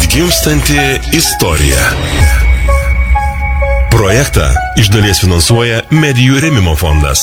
Atgimstanti istorija. Projektą iš dalies finansuoja Medijų rėmimo fondas.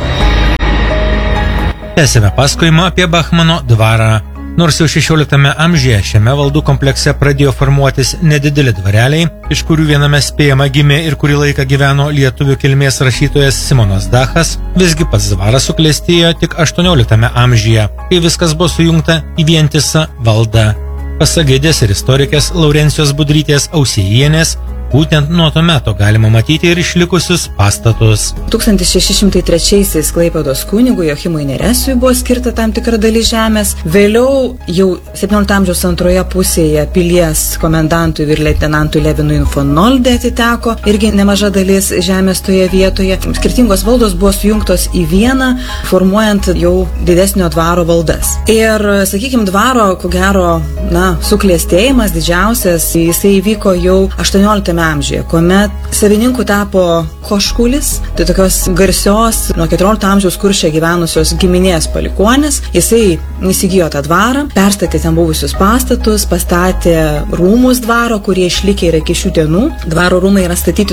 Tęsime pasakojimą apie Bachmano dvarą. Nors jau 16 amžiuje šiame valdų komplekse pradėjo formuotis nedideli dvareliai, iš kurių viename spėjama gimė ir kurį laiką gyveno lietuvių kilmės rašytojas Simonas Dachas, visgi pats dvaras suklestėjo tik 18 amžiuje, kai viskas buvo sujungta į vientisą valdą. Pasak gaidės ir istorikės Laurencijos Budrytės Ausijienės, būtent nuo to meto galima matyti ir išlikusius pastatus. 1603 Klaipėdos kunigui Joachimui Neresiui buvo skirta tam tikra dalis žemės. Vėliau jau 17 amžiaus antroje pusėje pilies komendantui ir leitenantui Levinui von Nolde atiteko irgi nemaža dalis žemės toje vietoje. Skirtingos valdos buvo sujungtos į vieną, formuojant jau didesnio dvaro valdas. Ir, sakykime, dvaro, ko gero, suklestėjimas didžiausias, jisai įvyko jau 18 amžiuje, kuomet savininku tapo Koškulis, tai tokios garsios nuo 14 amžiaus Kurše gyvenusios giminės palikuonės. Jisai įsigijo tą dvarą, perstatė ten buvusius pastatus, pastatė rūmus dvaro, kurie išlikė ir iki šių dienų. Dvaro rūmai yra statyti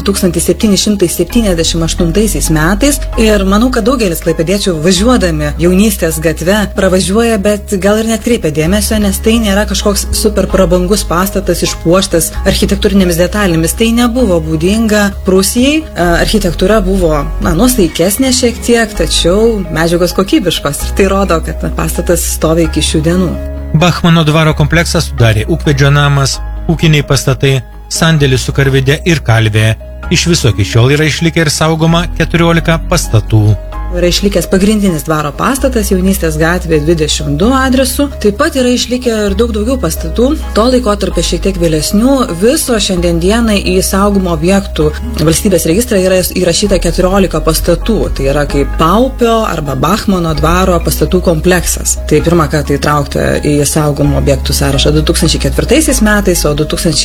1778 metais ir manau, kad daugelis klaipėdiečių važiuodami jaunystės gatve pravažiuoja, bet gal ir netkreipia dėmesio, nes tai nėra kažkoks super prabangus pastatas išpuoštas architektūrinėmis detalėmis. Tai nebuvo būdinga Prūsijai. Architektūra buvo nuosaikesnė šiek tiek, tačiau medžiagos kokybiškos ir tai rodo, kad pastatas stovi iki šių dienų. Bachmano dvaro kompleksą sudarė ūkvedžio namas, ūkiniai pastatai, sandėlis su karvide ir kalvė. Iš viso iki šiol yra išlikę ir saugoma 14 pastatų. Yra išlikęs pagrindinis dvaro pastatas, Jaunystės gatvė 22 adresu. Taip pat yra išlikę ir daug daugiau pastatų. To laikotarpio šiek tiek vėlesnių. Viso šiandien dienai į saugomo objektų valstybės registrą yra įrašyta 14 pastatų. Tai yra kaip Paupio arba Bachmano dvaro pastatų kompleksas. Tai pirmą kartą įtraukta į saugomo objektų sąrašą 2004 metais, o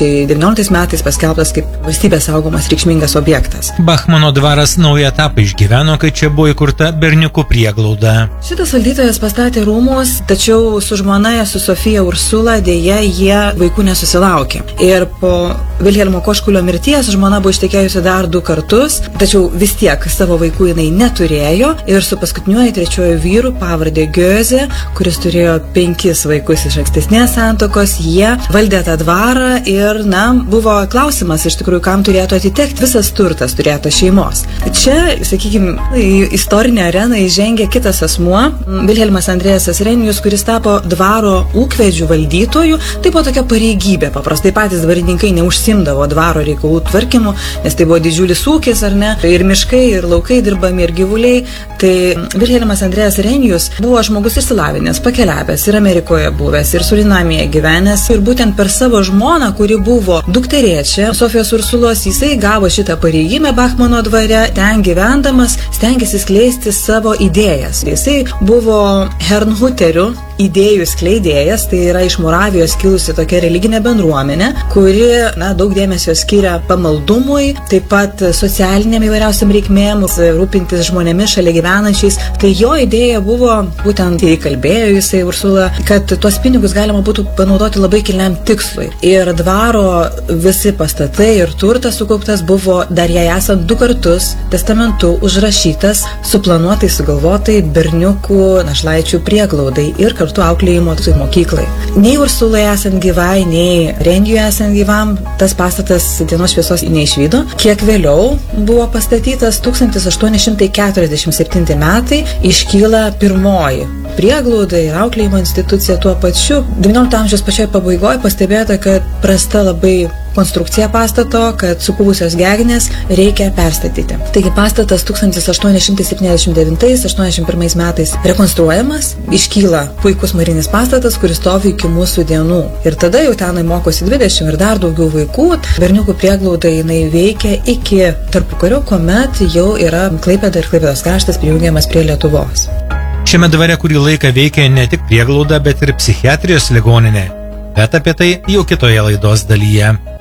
2019 metais paskelbtas kaip valstybės saugomas reikšmingas objektas. Bachmano dvaras naują etapą išgyveno, kai čia buvo įkurta berniukų prieglauda. Šitas valdytojas pastatė rūmus, tačiau su žmona, su Sofija Ursula, dėja jie vaikų nesusilaukė. Ir po Vilhelmo Koškulio mirties žmona buvo ištekėjusi dar 2 kartus, tačiau vis tiek savo vaikų jinai neturėjo ir su paskutiniuoju 3 vyru pavardė Göze, kuris turėjo 5 vaikus iš ankstesnės santuokos, jie valdė tą dvarą ir, buvo klausimas iš tikrųjų, kam turėtų atitekti visas turtas turėtas šeimos. Čia, sakykime, istorinė areną įžengė kitas asmuo, Vilhelmas Andrėjasas Renijus, kuris tapo dvaro ūkvedžių valdytojų. Tai buvo tokia pareigybė. Paprastai patys dvarininkai neužsimdavo dvaro reikalų tvarkymu, nes tai buvo didžiulis ūkis, ar ne? Ir miškai, ir laukai dirbami, ir gyvuliai. Tai Vilhelmas Andrėjas Renijus buvo žmogus išsilavinęs, pakeliavęs, ir Amerikoje buvęs, ir Surinamėje gyvenęs. Ir būtent per savo žmoną, kuri buvo dukterėčia Sofijos Ursulos, jisai gavo šitą pareigybę Bachmano dvare. Ten gyvendamas stengėsi skleisti savo idėjas. Jisai buvo Hernhuterių idėjų skleidėjas, tai yra iš Moravijos kilusi tokia religinė bendruomenė, kuri daug dėmesio skiria pamaldumui, taip pat socialiniam įvairiausiam reikmėm, rūpintis žmonėmis šalia gyvenančiais. Tai jo idėja buvo, būtent įkalbėjo jisai Ursula, kad tuos pinigus galima būtų panaudoti labai kilniam tikslui. Ir dvaro visi pastatai ir turtas sukauptas buvo dar jai esant 2 kartus testamentu užrašytas suplanuotai, sugalvotai berniukų našlaičių prieglaudai ir kartu auklėjimo mokyklai. Nei Ursulai esant gyvai, nei Renijui esant gyvam, tas pastatas dienos šviesos neišvydo. Kiek vėliau buvo pastatytas 1847 metai, iškyla pirmoji prieglauda ir auklėjimo institucija tuo pačiu. 19 amžiaus pačioje pabaigoje pastebėta, kad prasta labai konstrukcija pastato, kad supuvusios gegnės reikia perstatyti. Taigi pastatas 1879-81 metais rekonstruojamas, iškyla puikus mūrinis pastatas, kuris stovi iki mūsų dienų. Ir tada jau tenai mokosi 20 ir dar daugiau vaikų. Berniukų prieglauda jinai veikia iki tarpukario, kuomet jau yra Klaipėda ir Klaipėdos kraštas prijungiamas prie Lietuvos. Šiame dvare kurį laiką veikia ne tik prieglauda, bet ir psichiatrijos ligoninė. Bet apie tai jau kitoje laidos dalyje.